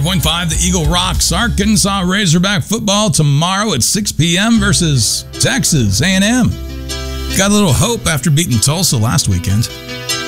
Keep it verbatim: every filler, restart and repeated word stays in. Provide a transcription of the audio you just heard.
point five, the Eagle rocks Arkansas Razorback football tomorrow at six p.m. versus Texas A and M. Got a little hope after beating Tulsa last weekend.